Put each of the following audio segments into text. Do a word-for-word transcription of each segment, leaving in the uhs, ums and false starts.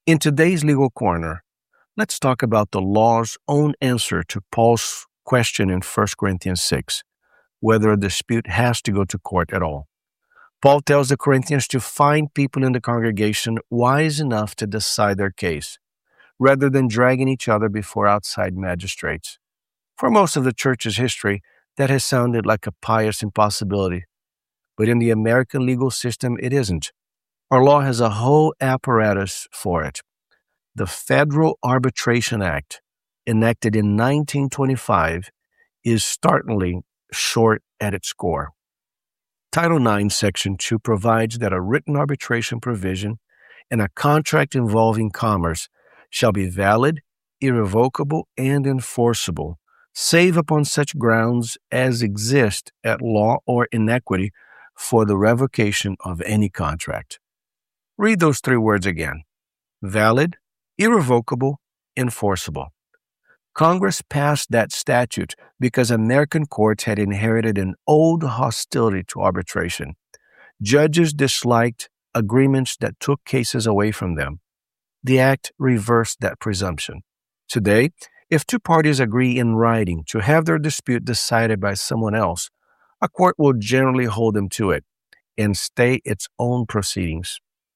In today's Legal Corner, let's talk about the law's own answer to Paul's question in First Corinthians six, whether a dispute has to go to court at all. Paul tells the Corinthians to find people in the congregation wise enough to decide their case, rather than dragging each other before outside magistrates. For most of the church's history, that has sounded like a pious impossibility. But in the American legal system, it isn't. Our law has a whole apparatus for it. The Federal Arbitration Act, enacted in nineteen twenty-five, is startlingly short at its core. Title nine, Section two provides that a written arbitration provision in a contract involving commerce shall be valid, irrevocable, and enforceable, save upon such grounds as exist at law or in equity for the revocation of any contract. Read those three words again. Valid, irrevocable, enforceable. Congress passed that statute because American courts had inherited an old hostility to arbitration. Judges disliked agreements that took cases away from them. The act reversed that presumption. Today, if two parties agree in writing to have their dispute decided by someone else, a court will generally hold them to it and stay its own proceedings.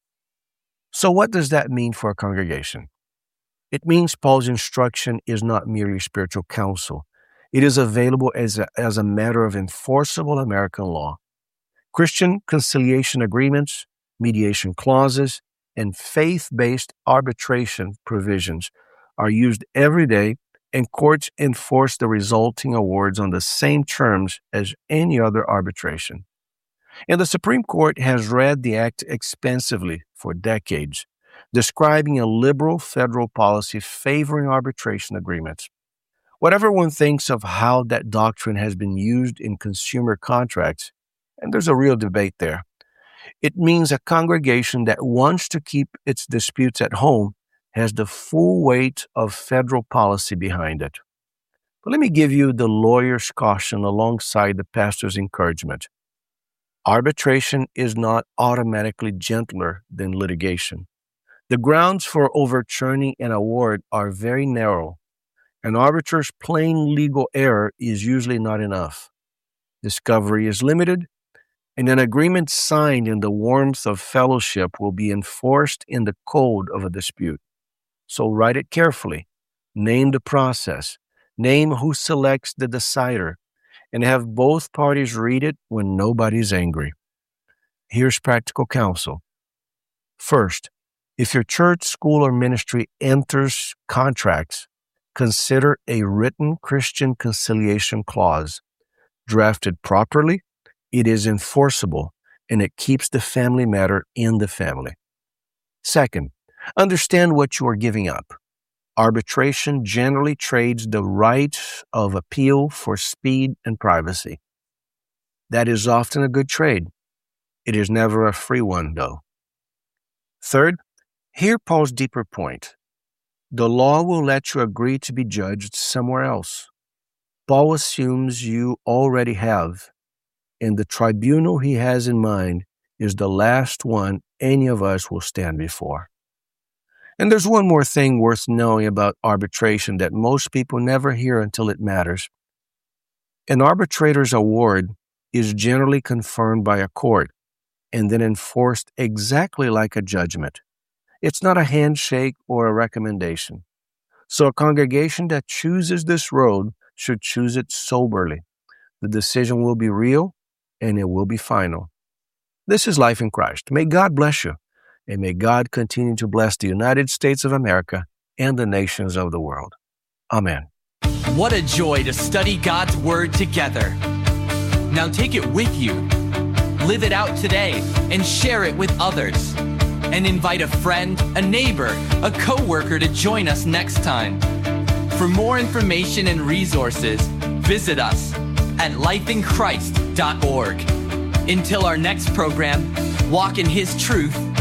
So what does that mean for a congregation? It means Paul's instruction is not merely spiritual counsel. It is available as a, as a matter of enforceable American law. Christian conciliation agreements, mediation clauses, and faith-based arbitration provisions are used every day, and courts enforce the resulting awards on the same terms as any other arbitration. And the Supreme Court has read the act extensively for decades, describing a liberal federal policy favoring arbitration agreements. Whatever one thinks of how that doctrine has been used in consumer contracts, and there's a real debate there, it means a congregation that wants to keep its disputes at home has the full weight of federal policy behind it. But let me give you the lawyer's caution alongside the pastor's encouragement. Arbitration is not automatically gentler than litigation. The grounds for overturning an award are very narrow. An arbitrator's plain legal error is usually not enough. Discovery is limited, and an agreement signed in the warmth of fellowship will be enforced in the cold of a dispute. So write it carefully. Name the process. Name who selects the decider, and have both parties read it when nobody's angry. Here's practical counsel. First, if your church, school, or ministry enters contracts, consider a written Christian conciliation clause. Drafted properly, it is enforceable, and it keeps the family matter in the family. Second, understand what you are giving up. Arbitration generally trades the right of appeal for speed and privacy. That is often a good trade. It is never a free one, though. Third, hear Paul's deeper point. The law will let you agree to be judged somewhere else. Paul assumes you already have, and the tribunal he has in mind is the last one any of us will stand before. And there's one more thing worth knowing about arbitration that most people never hear until it matters. An arbitrator's award is generally confirmed by a court and then enforced exactly like a judgment. It's not a handshake or a recommendation. So a congregation that chooses this road should choose it soberly. The decision will be real and it will be final. This is Life in Christ. May God bless you. And may God continue to bless the United States of America and the nations of the world. Amen. What a joy to study God's Word together. Now take it with you, live it out today, and share it with others. And invite a friend, a neighbor, a coworker to join us next time. For more information and resources, visit us at life in christ dot org. Until our next program, walk in His truth